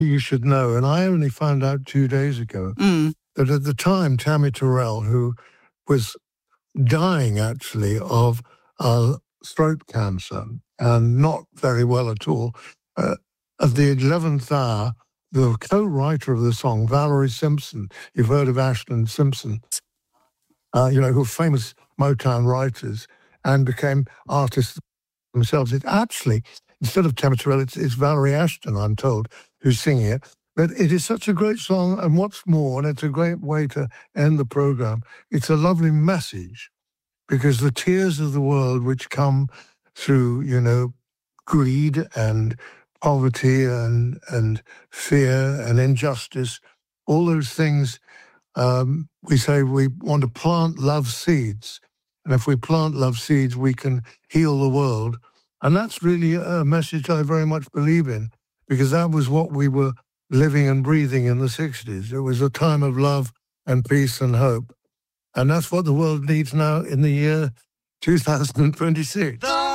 you should know, and I only found out 2 days ago, that at the time, Tammy Terrell, who was dying actually of throat cancer and not very well at all, at the 11th hour, the co-writer of the song, Valerie Simpson, you've heard of Ashton Simpson, who are famous Motown writers and became artists themselves. It actually, instead of Tammy Terrell, it's Valerie Ashton, I'm told, who's singing it. But it is such a great song, and what's more, and it's a great way to end the program, it's a lovely message, because the tears of the world which come through, greed and poverty and fear and injustice, all those things, we say we want to plant love seeds. And if we plant love seeds, we can heal the world. And that's really a message I very much believe in, because that was what we were living and breathing in the 60s. It was a time of love and peace and hope. And that's what the world needs now in the year 2026.